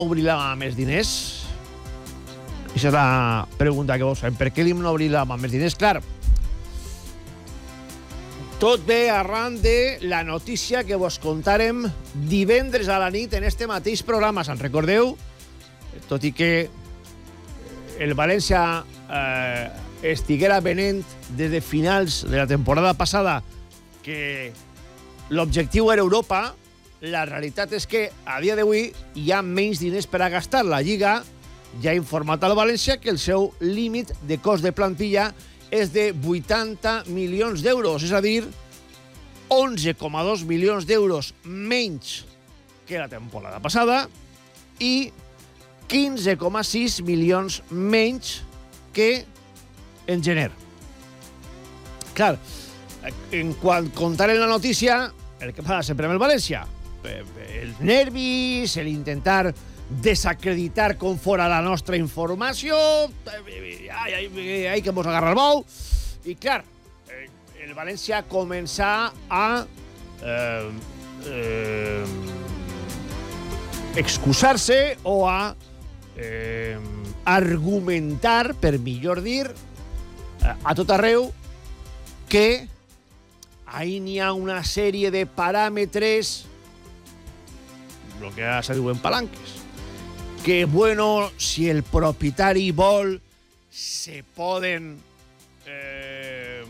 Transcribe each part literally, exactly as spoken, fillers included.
obrir la mà amb més diners? Aquesta és la pregunta que vos fem. Per què li hem d'obrir la mà amb més diners? Clar, tot ve arran de la notícia que vos contàrem divendres a la nit en este mateix programa. Se'n recordeu? Tot i que el València eh, estiguera venent des de finals de la temporada passada que l'objectiu era Europa, la realitat és que a dia d'avui hi ha menys diners per a gastar. La Lliga ja ha informat al València que el seu límit de cost de plantilla és de vuitanta milions d'euros, és a dir, onze coma dos milions d'euros menys que la temporada passada i quinze coma sis milions menys que en gener. Clar, en quan contaren la notícia, el que passa sempre amb el València, els nervis, l'intentar desacreditar com fora la nostra informació, ai, ai, ai, que mos agarra el bou, i clar, el València comença a eh, eh, excusar-se o a eh, argumentar, per millor dir, a tot arreu, que ahí n'hi ha una sèrie de paràmetres, el que ara se diuen palanques, que, bueno, si el propietari vol, se poden eh,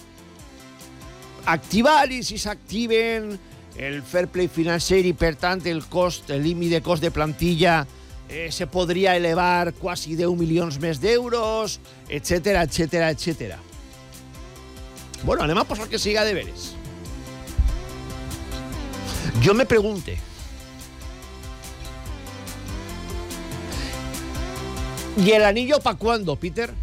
activar, i si s'activen el fair play financer i, per tant, el cost, el límit de cost de plantilla eh, se podria elevar quasi deu milions més d'euros, etcètera, etcètera, etcètera. Bueno, anem a posar que siga de veres. Jo me pregunte, ¿y el anillo pa' cuándo, Peter?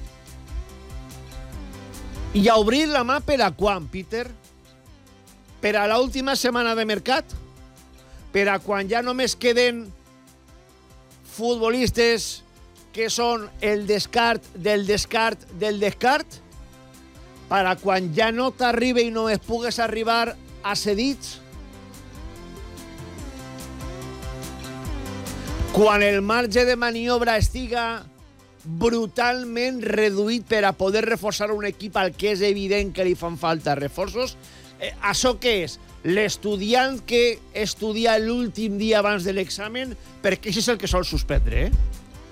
¿Y a obrir la mà per a quan, Peter? Per a l'última setmana de mercat? Per a quan ja només queden futbolistes que són el descart del descart del descart? Per a quan ja no t'arriba i no es pugues arribar a cedits? Quan el marge de maniobra estiga brutalment reduït per a poder reforçar un equip al que és evident que li fan falta reforços, eh, això què és? L'estudiant que estudia l'últim dia abans de l'examen, perquè això és el que sol suspendre, eh?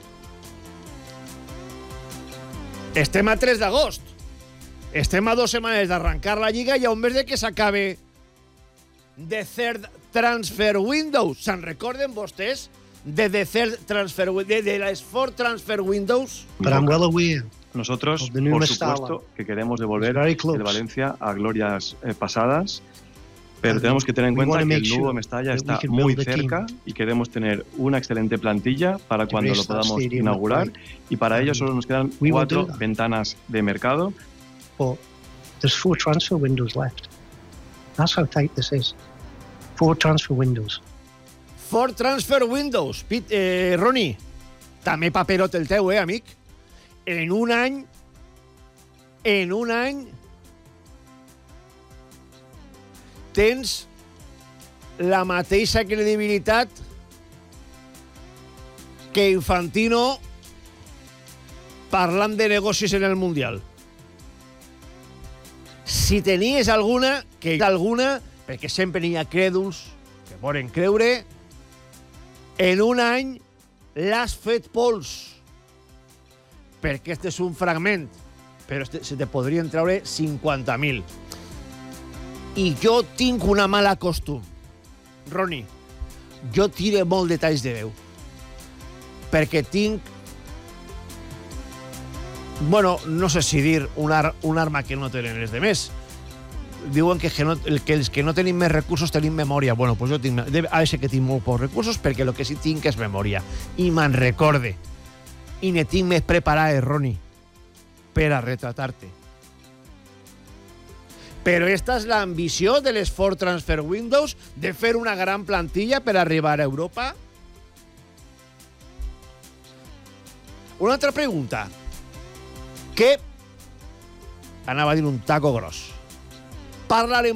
Estem a tres d'agost. Estem a dues setmanes d'arrencar la Lliga i a un mes de que s'acabe The Third Transfer Window. Se'n recorden vostès de The Third Transfer Window, de, de las Four Transfer Windows? But I'm well aware. Nosotros, por supuesto, que queremos devolver el Valencia a glorias eh, pasadas, pero and tenemos que tener en cuenta que el nuevo Mestalla está muy cerca y queremos tener una excelente plantilla para cuando lo podamos inaugurar, y para ello solo nos quedan cuatro ventanas de mercado. But there's four transfer windows left. That's how tight this is. Four transfer windows. Four transfer windows. Pete, eh, Ronnie, també paperot el teu, eh, amic? En un any, en un any, tens la mateixa credibilitat que Infantino parlant de negocis en el Mundial. Si tenies alguna, que alguna, perquè sempre n'hi ha crèduls que volen creure, en un any l'has fet pols. Perquè este és un fragment, però este, se te podrien treure cinquanta mil. I jo tinc una mala costum. Ronnie, jo tire molt detalls de veu. Perquè tinc, bueno, no sé si dir un, ar un arma que no tenen els demés. Diuen que, que, no, que els que no tenim més recursos tenim memòria. Bueno, pues jo tinc, ha de ser que tinc molt pocs recursos, perquè el que sí tinc és memòria. I me'n recorde. I ne tinc més preparades, Ronnie, per a retratar-te. Però esta és l'ambició de les Four Transfer Windows, de fer una gran plantilla per arribar a Europa. Una altra pregunta. Que anava a dir un taco gros. Parlarem